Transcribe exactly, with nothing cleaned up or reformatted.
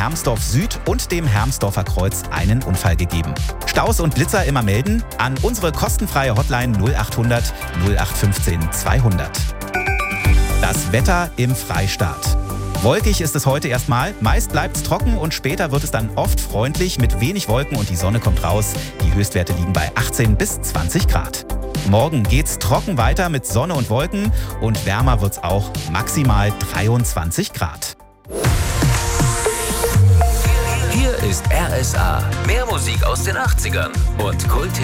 Hermsdorf Süd und dem Hermsdorfer Kreuz einen Unfall gegeben. Staus und Blitzer immer melden an unsere kostenfreie Hotline null achthundert null acht fünfzehn zweihundert. Das Wetter im Freistaat. Wolkig ist es heute erstmal, meist bleibt es trocken und später wird es dann oft freundlich mit wenig Wolken und die Sonne kommt raus. Die Höchstwerte liegen bei achtzehn bis zwanzig Grad. Morgen geht's trocken weiter mit Sonne und Wolken und wärmer wird's auch, maximal dreiundzwanzig Grad. Hier ist R S A. Mehr Musik aus den achtzigern und Kult